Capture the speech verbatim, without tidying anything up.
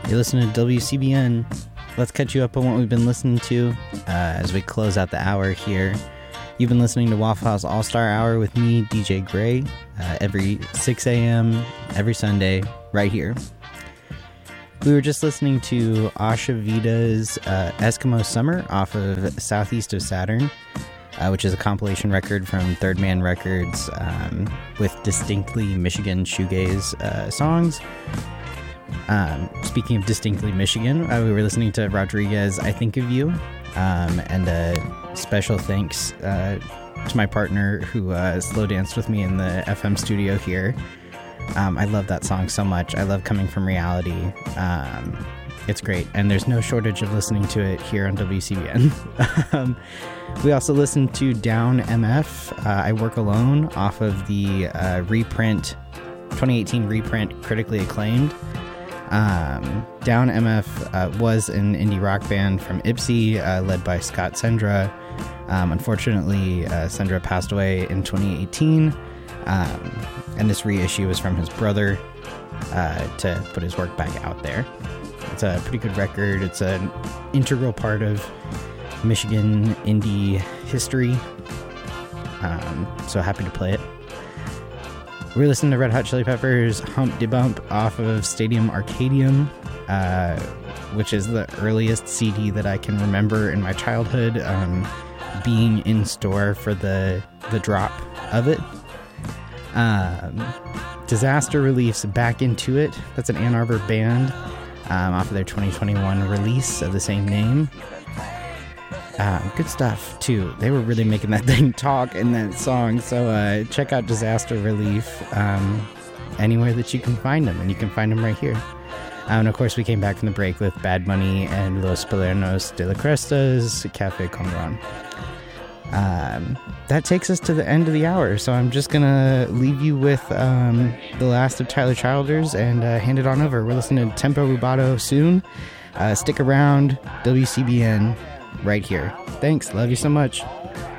You're listening to W C B N. Let's catch you up on what we've been listening to uh, as we close out the hour here. You've been listening to Waffle House All-Star Hour with me, D J Gray, uh, every six a.m., every Sunday, right here. We were just listening to Asha Vida's uh, Eskimo Summer off of Southeast of Saturn, uh, which is a compilation record from Third Man Records um, with distinctly Michigan shoegaze uh, songs. Um, speaking of distinctly Michigan, uh, we were listening to Rodriguez, I Think of You, um, and a special thanks uh, to my partner who uh, slow danced with me in the F M studio here. Um, I love that song so much. I love Coming From Reality. Um, it's great, and there's no shortage of listening to it here on W C B N. um, we also listened to Down M F, uh, I Work Alone, off of the uh, reprint, twenty eighteen reprint, critically acclaimed. Um, Down M F uh, was an indie rock band from Ypsi, uh, led by Scott Sendra. Um, unfortunately, uh, Sendra passed away in twenty eighteen, um, and this reissue was from his brother uh, to put his work back out there. It's a pretty good record. It's an integral part of Michigan indie history, um, so happy to play it. We're listening to Red Hot Chili Peppers' Hump de Bump off of Stadium Arcadium, uh, which is the earliest C D that I can remember in my childhood um, being in store for the the drop of it. Um, Disaster Relief's Back Into It. That's an Ann Arbor band um, off of their twenty twenty-one release of the same name. Um, good stuff, too. They were really making that thing talk in that song. So uh, check out Disaster Relief um, anywhere that you can find them. And you can find them right here. Um, and, of course, we came back from the break with Bad Money and Los Palernos de la Cresta's Café Con Ron. Um, that takes us to the end of the hour. So I'm just going to leave you with um, the last of Tyler Childers and uh, hand it on over. We're listening to Tempo Rubato soon. Uh, stick around. W C B N. Right here. Thanks. Love you so much.